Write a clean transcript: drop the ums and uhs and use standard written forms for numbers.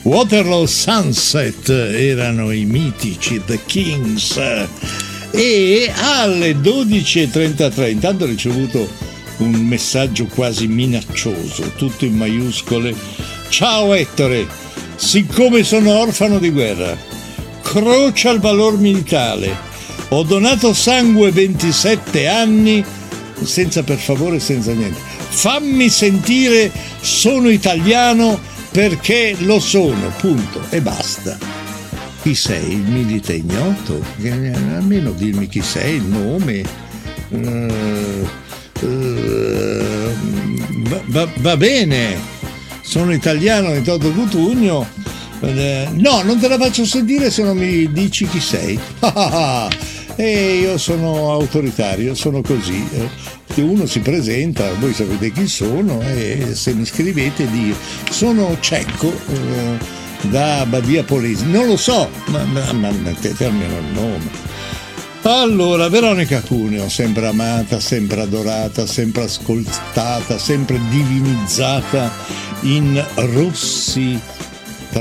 Waterloo Sunset erano i mitici The Kings. E alle 12:33 intanto ho ricevuto un messaggio quasi minaccioso, tutto in maiuscole. Ciao Ettore, siccome sono orfano di guerra, croce al valor militare, ho donato sangue 27 anni, senza per favore, senza niente, fammi sentire, sono italiano perché lo sono, punto, e basta. Chi sei? Il milite ignoto? Almeno dirmi chi sei, il nome. Va bene, sono italiano di Toto Cutugno. No, non te la faccio sentire se non mi dici chi sei. E io sono autoritario, sono così. Uno si presenta, voi sapete chi sono, e se mi scrivete dico sono Cecco da Badia Polesi, non lo so, ma mettete almeno il nome. Allora, Veronica Cuneo, sempre amata, sempre adorata, sempre ascoltata, sempre divinizzata in Rossi